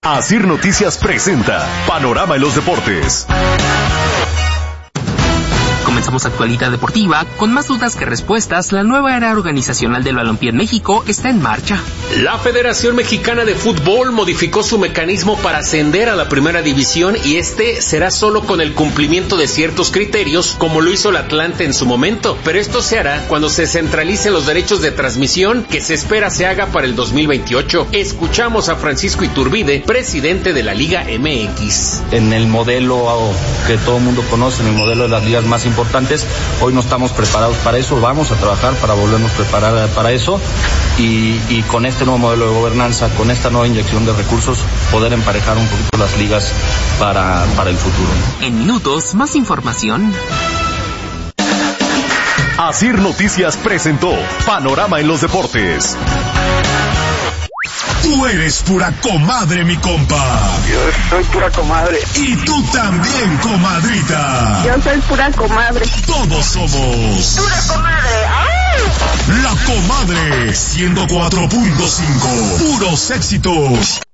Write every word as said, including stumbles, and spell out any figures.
Asir Noticias presenta Panorama en los Deportes. Comenzamos actualidad deportiva. Con más dudas que respuestas, la nueva era organizacional del balompié en México está en marcha. La Federación Mexicana de Fútbol modificó su mecanismo para ascender a la primera división y este será solo con el cumplimiento de ciertos criterios, como lo hizo el Atlante en su momento. Pero esto se hará cuando se centralicen los derechos de transmisión, que se espera se haga para el dos mil veintiocho. Escuchamos a Francisco Iturbide, presidente de la Liga M X. En el modelo que todo el mundo conoce, en el modelo de las ligas más importantes, hoy no estamos preparados para eso, vamos a trabajar para volvernos a preparar para eso y, y con este nuevo modelo de gobernanza, con esta nueva inyección de recursos, poder emparejar un poquito las ligas para, para el futuro. En minutos, más información. Asir Noticias presentó Panorama en los Deportes. Tú eres pura comadre, mi compa. Yo soy pura comadre. Y tú también, comadrita. Yo soy pura comadre. Todos somos pura comadre. ¡Ay! La Comadre ciento cuatro punto cinco. Puros éxitos.